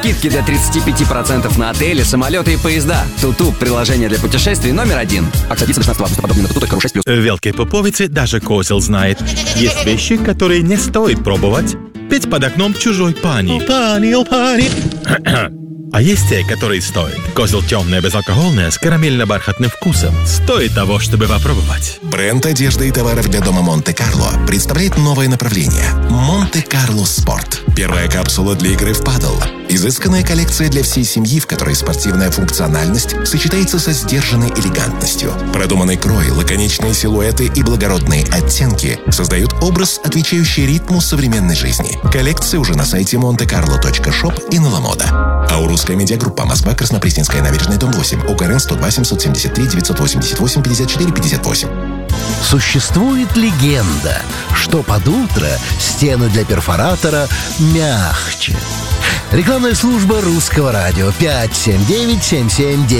Скидки до 35% на отели, самолеты и поезда. Туту – приложение для путешествий номер 1. Акция длится 16 августа. Подробнее на tutu.ru 6+. В Велкой Поповице даже козел знает. Есть вещи, которые не стоит пробовать. Петь под окном чужой пани. А есть те, которые стоят. Козел темное, безалкогольное, с карамельно-бархатным вкусом. Стоит того, чтобы попробовать. Бренд одежды и товаров для дома Монте-Карло представляет новое направление – Монте-Карло Спорт. Первая капсула для игры в падл. Изысканная коллекция для всей семьи, в которой спортивная функциональность сочетается со сдержанной элегантностью. Продуманный крой, лаконичные силуэты и благородные оттенки создают образ, отвечающий ритму современной жизни. Коллекция уже на сайте montecarlo.shop и на Ламода. Аурусская медиагруппа. Москва, Краснопресненская набережная, дом 8. УКРН 102 773 988 54 58. Существует легенда, что под утро стены для перфоратора мягче. Рекламная служба Русского радио 579-77-9.